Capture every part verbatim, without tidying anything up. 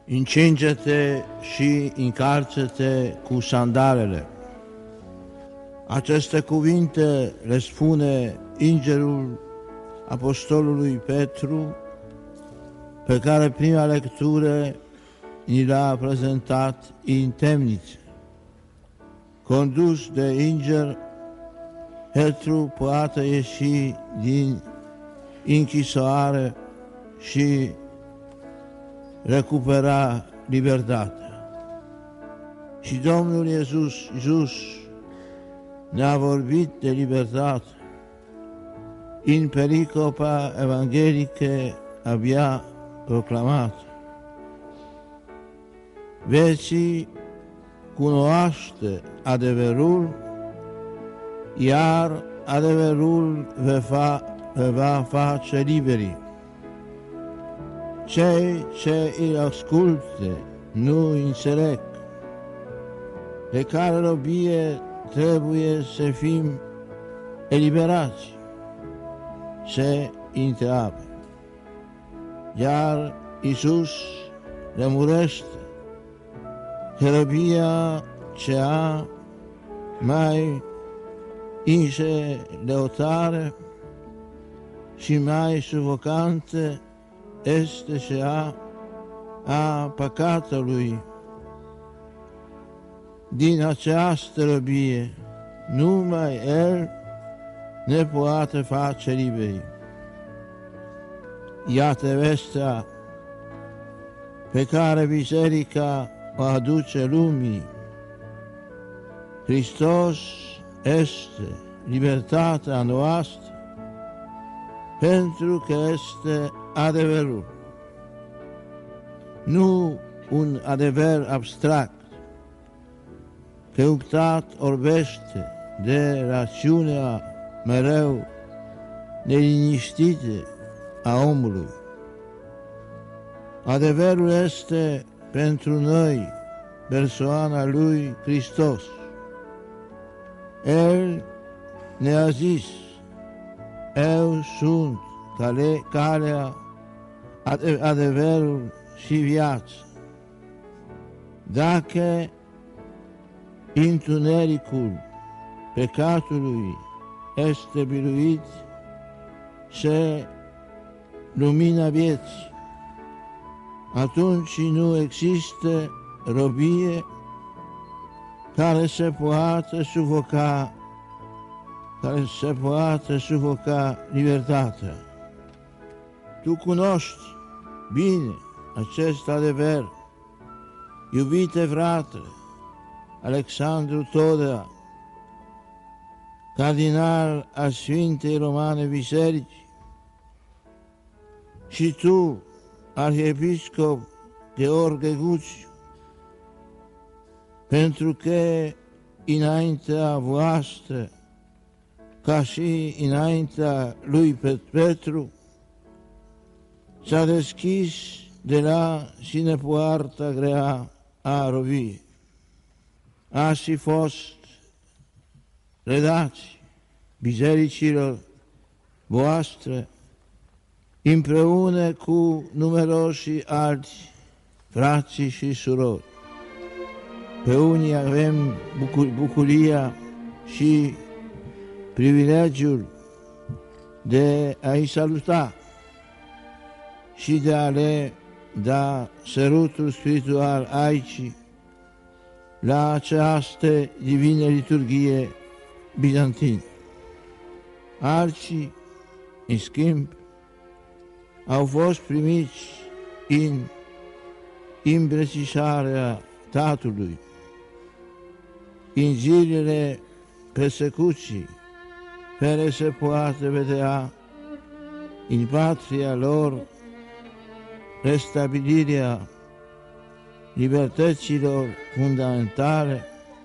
Încinge-te și încarcă-te cu sandalele. Aceste cuvinte le spune îngerul apostolului Petru, pe care prima lectură ni l-a prezentat în temniță. Condus de înger, Petru poate ieși din închisoare și recupera libertatea. Și Domnul Iisus, Iisus ne-a vorbit de libertate în pericopa evanghelică abia proclamată. Veți cunoaște adevărul, iar adevărul vă, fa, vă va face liberi. Cei ce îl ascultă nu înțeleg, de care robie trebuie să fim eliberați, se întreabă. Iar Iisus lămurește că robia cea mai înșelătoare și mai sufocantă este cea a păcatului. Din această robie numai El ne poate face liberi. Iată vestea pe care Biserica o aduce lumii. Hristos este libertatea noastră pentru că este adevărul. Nu un adevăr abstract, căutat orbește de rațiunea mereu neliniștită a omului. Adevărul este pentru noi persoana lui Hristos. El ne-a zis: eu sunt cale, calea, adevărul și viața. Dacă întunericul păcatului este biruit, se lumina vieții, atunci nu există robie care se poate sufoca, care se poate sufoca libertatea. Tu cunoști bine acest adevăr, iubite frate Alexandru Todea, cardinal al Sfintei Romane Biserici, și tu, arhiepiscop Gheorghe Guciu, pentru că înaintea voastră, ca și înaintea lui Petru, s-a deschis de la sine poarta grea a robiei. Ați fi fost redați bisericilor voastre împreună cu numeroși alți frații și surori. Pe unii avem bucur- bucuria și privilegiul de a-i saluta și de a le da sărutul spiritual aici, la această divină liturghie bizantină. Alții, în schimb, au fost primiți în îmbrățișarea Tatălui, în zilele persecuții, fără să poată vedea în patria lor restabilirea libertăților fundamentale,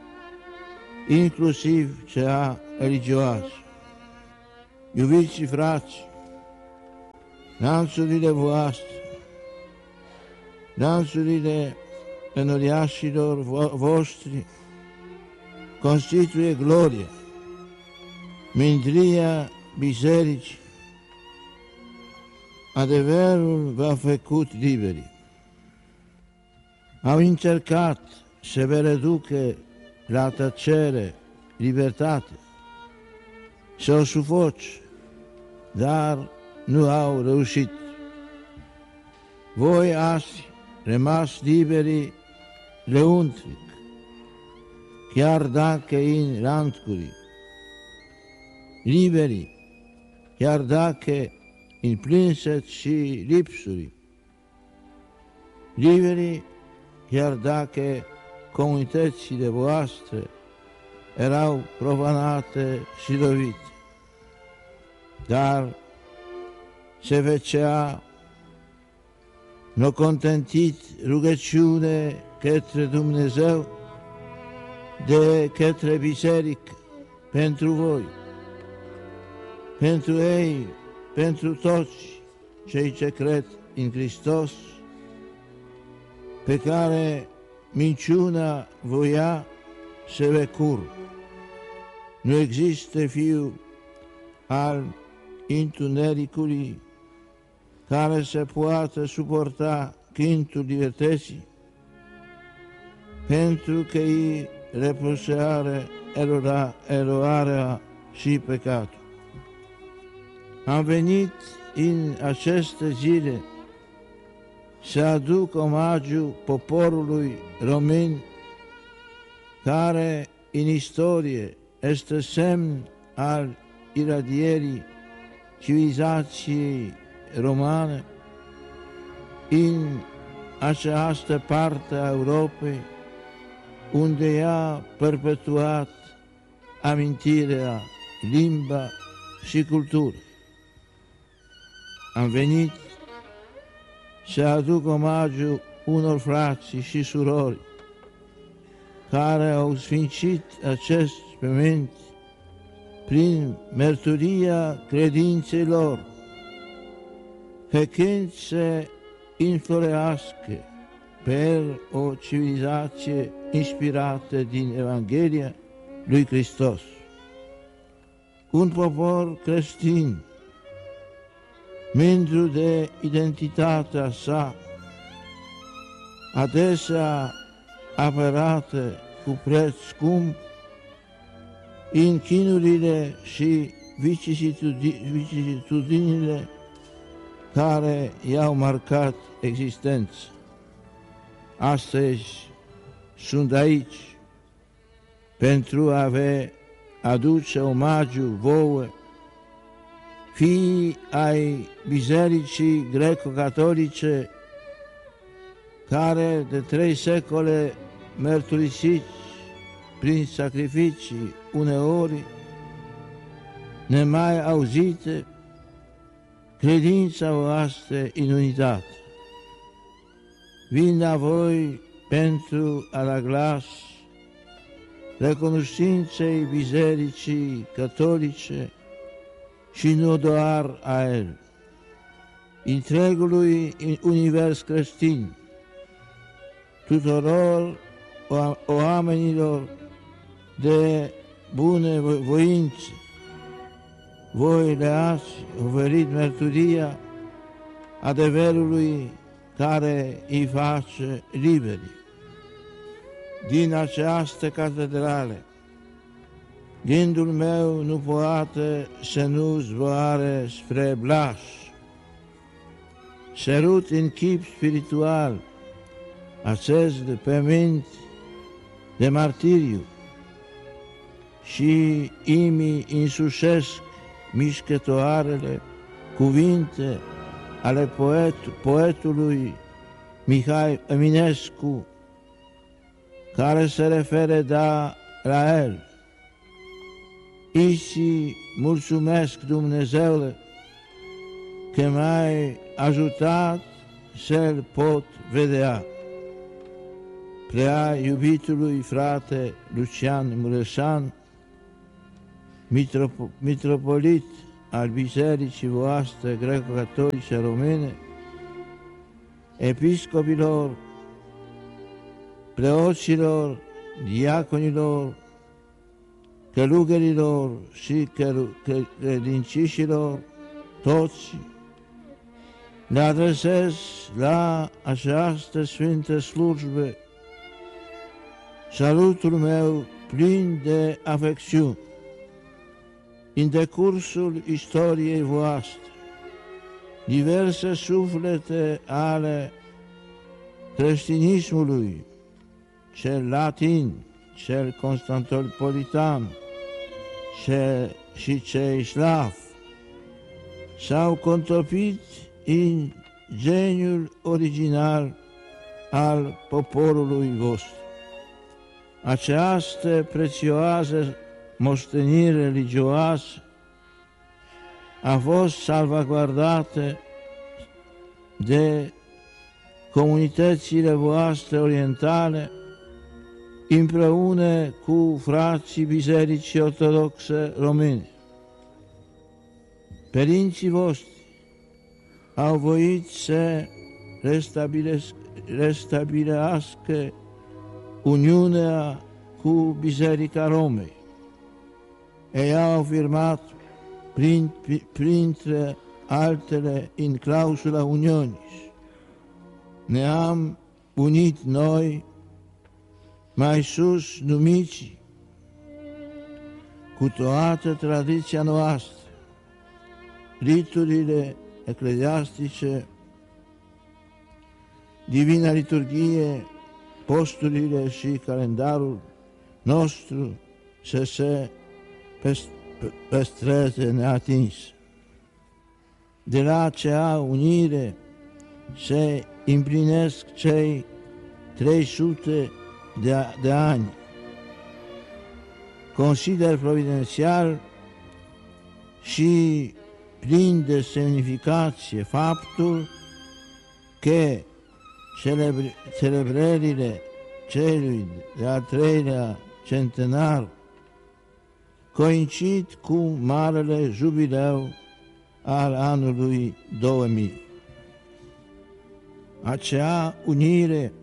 inclusiv cea religioasă. Iubiți frați, lanțurile voastre, lanțurile înoriașilor voștri constituie gloria, mândria bisericii. Adevărul v-a făcut liberi. au încercat să vă reducă la tăcere, libertate, să o sufoce, dar nu au reușit. Voi azi, rămas liberi lăuntric, chiar dacă în rantcuri, liberi, chiar dacă în plânset și lipsuri, liberi, chiar dacă comunitățile voastre erau profanate și lovite. Dar se făcea n-o contentit rugăciune către Dumnezeu de către biserică pentru voi, pentru ei, pentru toți cei ce cred în Hristos, pe care minciuna voia să le curb. Nu există fiu al întunericului care să poată suporta cântul libertății, pentru că îi reproșează eroarea și păcatul. Am venit în aceste zile să aduc omagiu poporului român, care în istorie este semn al iradierii civilizației romane în această parte a Europei, unde i-a perpetuat amintirea, limba și cultura. Am venit să aduc omagiu unor frați și surori care au sfințit acest pământ prin mărturia credinței lor, făcând să înflorească pe o civilizație inspirată din Evanghelia lui Hristos. Un popor creștin, mândru de identitatea sa, adesea apărată cu preț scump, în chinurile și vicisitudinile care i-au marcat existența. Astăzi sunt aici pentru a vă aduce omagiu vouă, fii ai bisericii greco-catolice, care de trei secole mărturisiți prin sacrificii uneori nemai auzite, credința voastră în unitate. Vin la voi pentru a da glas recunoștinței bisericii catolice și nu doar a el, întregului univers creștin, tuturor oamenilor de bune voință. Voi le-ați oferit mărturia adevărului care îi face liberi. Din această catedrale, gândul meu nu poate să nu zboare spre Blaș. Sărut în chip spiritual acest pământ de martiriu și îmi însușesc mișcătoarele cuvinte ale poet, poetului Mihai Eminescu, care se referă da, la el. Isi mulțumesc, Dumnezeule, că m-ai ajutat să-l pot vedea. Prea iubitului frate Lucian Mureșan, mitrop- mitropolit al bisericii voastre greco-catolice române, episcopilor, preoților, diaconilor, călugărilor și credincioșilor, toți, le adresez la această sfântă slujbă salutul meu plin de afecțiuni. În decursul istoriei voastre, diverse suflete ale creștinismului, cel latin, cel constantinopolitan cel, și cei slavi, s-au contopit în geniul original al poporului vostru. Această prețioasă moștenire religioasă a fost salvaguardată de comunitățile voastre orientale împreună cu frații Bisericii Ortodoxe Române. Părinții voștri au voit să restabilească uniunea cu Biserica Romei. Ei au afirmat, prin, printre altele, în clausula Uniunii: ne-am unit noi, mai sus numiți, cu toată tradiția noastră, riturile ecleziastice, Divina Liturghie, posturile și calendarul nostru să se păstreze neatins. De la acea unire se împlinesc cei trei sute de, de ani. Consider providențial și plin de semnificație faptul că celebr celebrările celui de-al treilea centenar coincid cu marele jubileu al anului două mii. Acea unire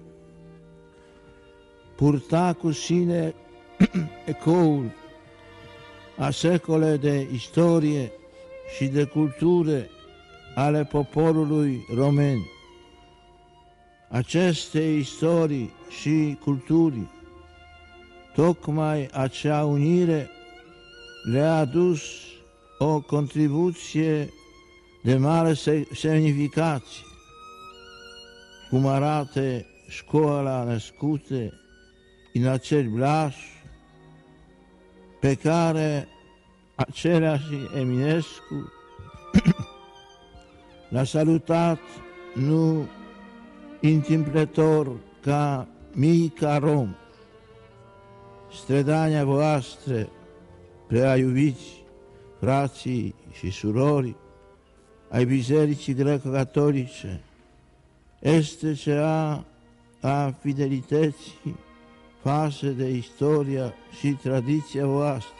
purta cu sine ecoul a secole de istorie și de cultură ale poporului român. Aceste istorii și culturi, tocmai acea unire le-a adus o contribuție de mare semnificație, cum arată școala născută în acel blaș pe care același Eminescu l-a salutat nu întâmplător ca mica Rom. Strădania voastră, prea iubiți frații și surori ai Bisericii Greco-Catolice, este cea a fidelității față de istoria și tradiția voastră.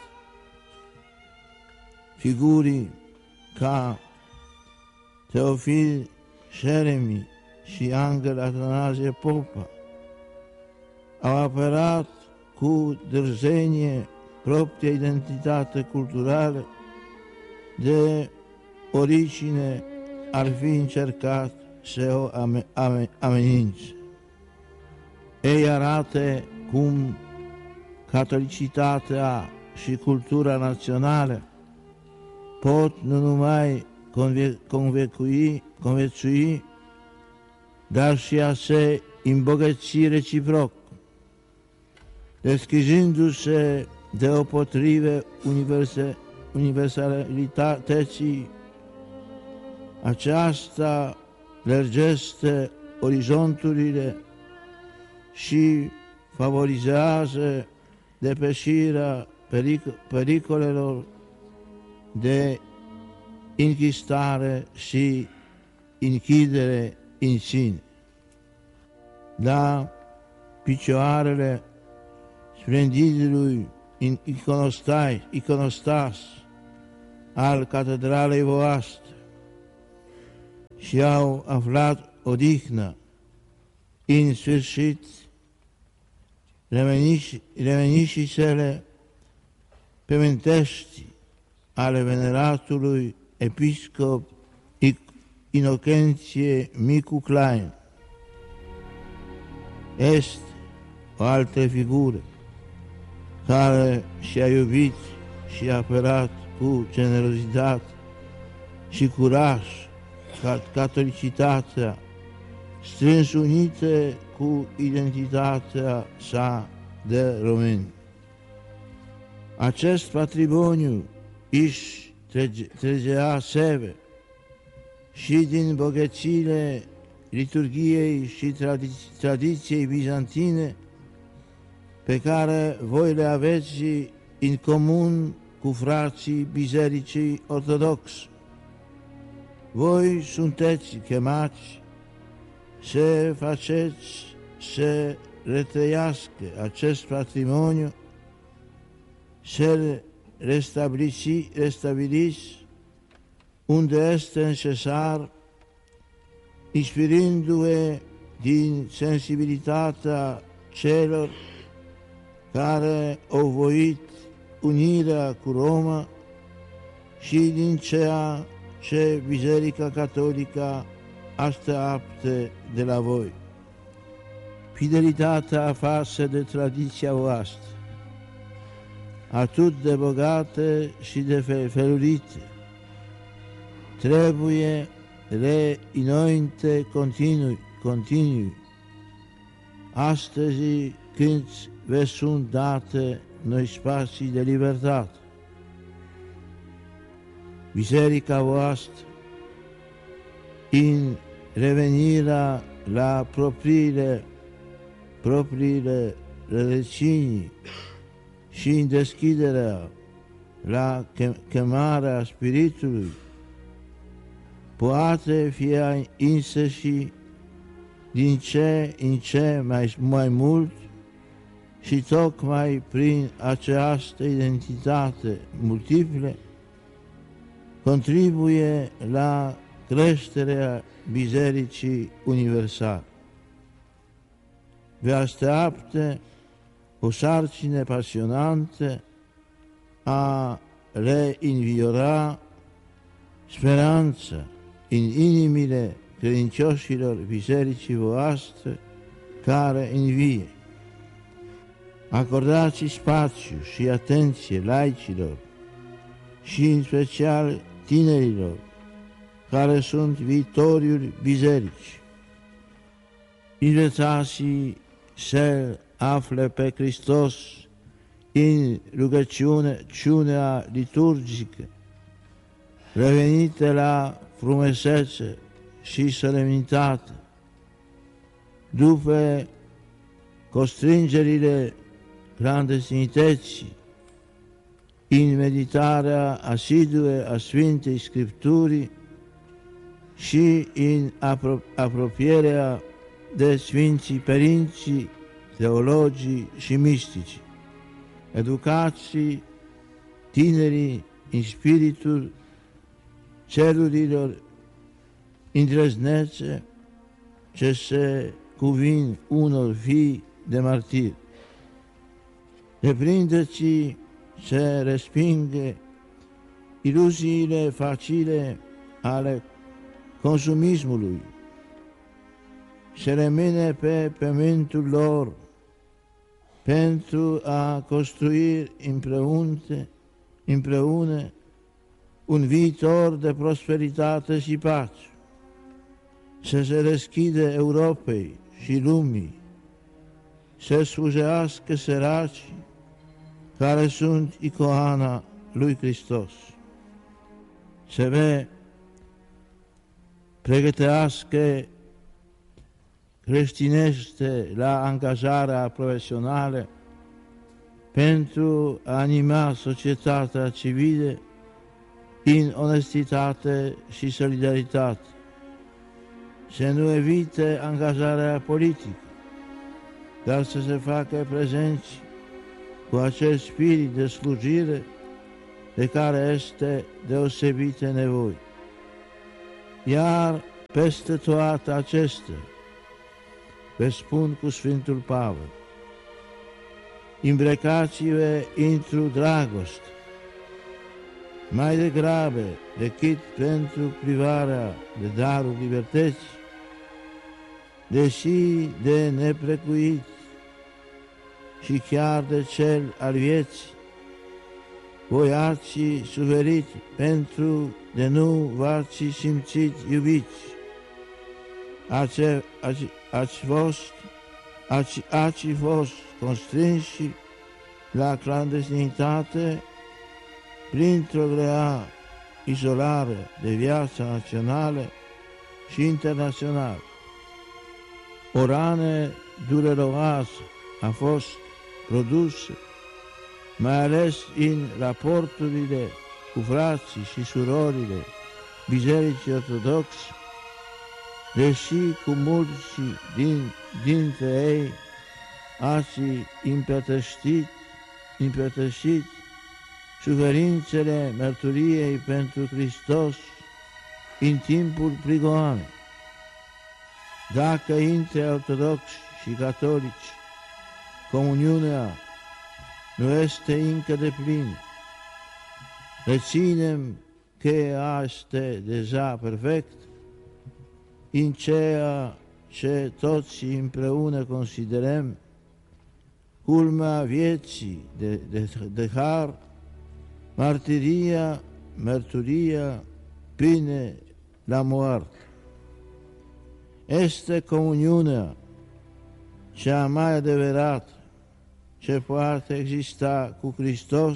Figurii ca Teofil Șeremi și Angel Atanasie Popa au apărat cu dârzenie propria identitate culturală, de origine ar fi încercat să o amenințe. Ei arată cum catolicitatea și cultura națională pot nu numai conve convecui, conviețui, dar și a se îmbogăți reciproc, deschizându-se deopotrivă universalității. Aceasta lărgește orizonturile și favorizează depășirea peric pericolelor de închistare și închidere în sine. La picioarele splendidului iconostas, iconostas al catedralei voastre și-au aflat odihnă, în sfârșit, revenișisele pământești ale veneratului episcop Inocenție Micu Klein. Este o altă figură care și-a iubit și a apărat cu generozitate și curaj catolicitatea, strâns unită cu identitatea sa de român. Acest patrimoniu își trăgea sebe și din bogățiile liturgiei și tradi- tradiției bizantine pe care voi le aveți în comun cu frații bisericii ortodox. Voi sunteți chemați să faceți să retrăiască acest patrimoniu, să restabiliți, restabiliți unde este necesar, inspirându-vă din sensibilitatea celor care au voit unirea cu Roma și din ceea ce Biserica Catolică așteaptă de la voi. Fidelitatea față de tradiția voastră, atât de bogată și de felurită, trebuie reînnoite continui, continui, astăzi când vă sunt date noi spații de libertate. Biserica voastră, în revenirea la propriile, propriile rădăcini și în deschiderea la chemarea Spiritului, poate fi însăși din ce în ce mai, mai mult și tocmai prin această identitate multiple contribuie la creșterea Bisericii Universale. Vă așteaptă o sarcină pasionantă a reînviora speranța în inimile credincioșilor bisericii voastre care învie. Acordați spațiu și atenție laicilor și în special tinerilor care sunt viitorul bisericii. Invitați să afle pe Hristos în rugăciunea liturgică, revenită la frumusețe și solemnitate, după constrângerile clandestinității, în meditarea asiduă a Sfintei Scripturii și în apro- apropierea de Sfinții Părinții, teologii și mistici. Educați tinerii în spiritul cerurilor îndrăznețe ce se cuvin unor fii de martiri. Deprindeți să respingă iluziile facile ale consumismului, să rămâne pe pământul lor pentru a construi împreună, împreună un viitor de prosperitate și pace, să se deschide Europei și lumii, să slujească săracii care sunt icoana lui Hristos, să vă pregătească creștinește la angajarea profesională pentru a anima societatea civilă în onestitate și solidaritate, să nu evite angajarea politică, dar să se facă prezenți cu acest spirit de slujire de care este deosebită nevoie. Iar peste toate acestea, vă spun cu Sfântul Pavel, îmbrăcați-vă într-o dragoste, mai degrabă decât pentru privarea de darul libertății, deși de neprecuit și chiar de cel al vieții, voi ați suferit pentru de nu v-ați simțit iubiți, ați, ați, ați fost, ați, ați fost constrânși la clandestinitate printr-o grea izolare de viața națională și internațională. O rană dureroasă a fost produsă, mai ales în raporturile cu frații și surorile Bisericii Ortodoxe, deși cu mulți din, dintre ei ați împărtășit, împărtășit suferințele mărturiei pentru Hristos în timpul prigoanei. Dacă între ortodoxi și catolici comuniunea nu este încă de plină, reținem că este deja perfect în ceea ce toți împreună considerăm culmea vieții de, de, de har, martiria, mărturia până la moarte. Este comuniunea cea mai adevărată ce poate exista cu Hristos,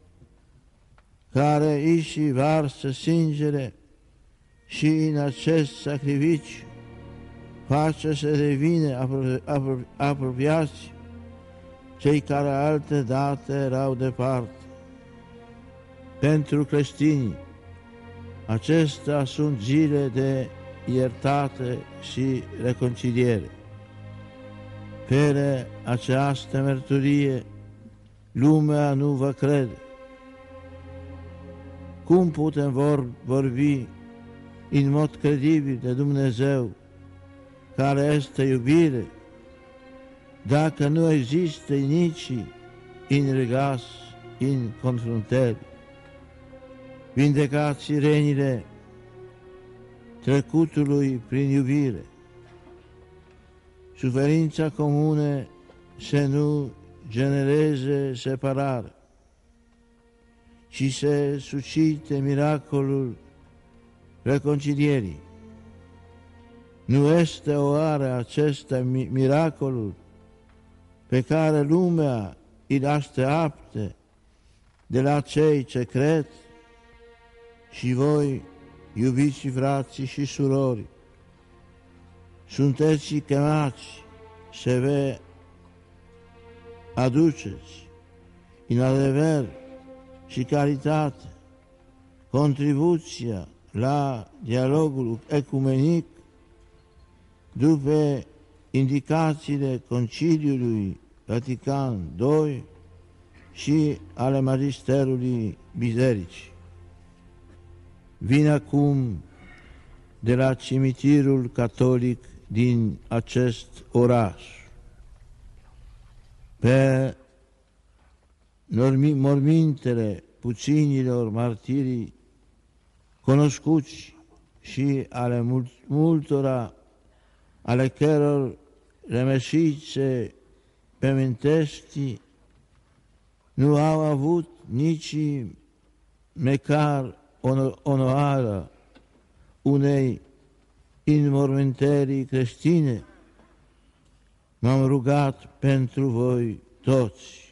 care își varsă sângele și în acest sacrificiu face să devină apro apro apropiați cei care alte date erau departe. Pentru creștini, acestea sunt zile de iertate și reconciliere. Fără această mărturie, lumea nu va crede. Cum putem vor, vorbi în mod credibil de Dumnezeu, care este iubire, dacă nu există nici în regas, în confruntări? Vindecați rănile trecutului prin iubire. Suferința comună să nu genereze separare, ci să suscite miracolul reconcilierii. Nu este oare acesta miracolul pe care lumea îl așteaptă de la cei ce cred? Și voi, iubiți frații și surori, sunteți chemați să vă aduceți în adevăr și caritate contribuția la dialogul ecumenic după indicațiile Conciliului Vatican doi și ale Magisterului Bisericii. Vin acum de la cimitirul catolic din acest oraș pe mormintele puținilor martirii cunoscuți și ale mult, multora ale căror rămășițe pământești nu au avut nici măcar onoarea unei înmormântări creștine, m-am rugat pentru voi toți.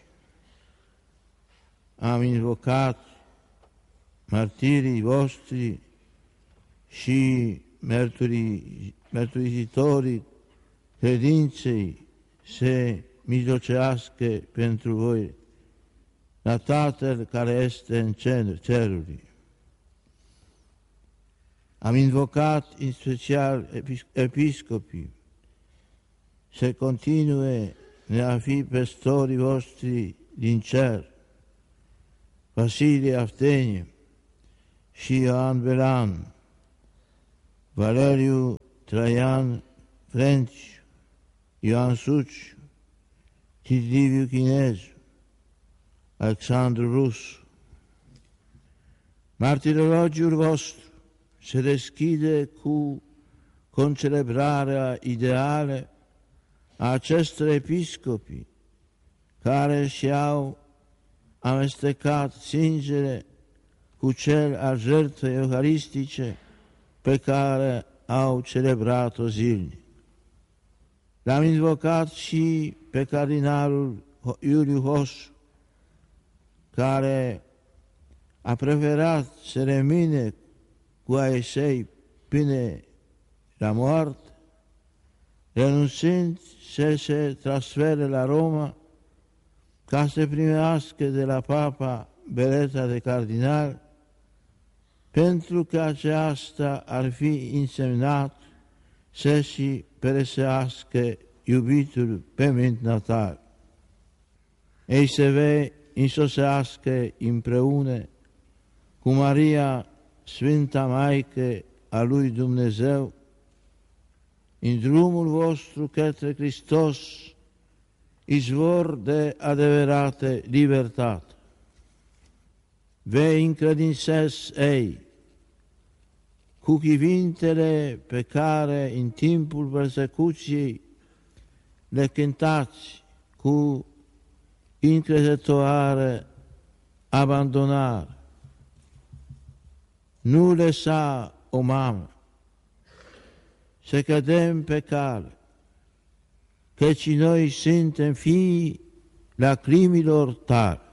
Am invocat martirii voștri și mărturisitorii credinței să mijlocească pentru voi la Tatăl care este în ceruri. Am invocat în special episcopii să continue a fi păstorii voștri din cer, Vasilie Aftenie și Ioan Belan, Valeriu Traian Frenci, Ioan Suciu, Liviu Chinezu, Alexandru Rusu. Martirologiul vostru se deschide cu concelebrarea ideală a acestor episcopi care și-au amestecat sângele cu cel al jertfei euharistice pe care au celebrat-o zilnic. L-am invocat și pe cardinalul Iuliu Hosu, care a preferat să rămâne cu ai săi până la moarte, renunțând să se transfere la Roma ca să primească de la Papa bereta de cardinal, pentru că aceasta ar fi însemnat să-și părăsească iubitul pământ natal. Ei se vei însosească împreună cu Maria, Sfânta Maică a lui Dumnezeu, în drumul vostru către Hristos, izvor de adevărată libertate. Vei încredințați ei cu cuvintele pe care în timpul persecuției le cântați cu încrezătoare abandonare. Nu lăsa, o mamă, să cădem pe cale, căci noi suntem fii lacrimilor tale.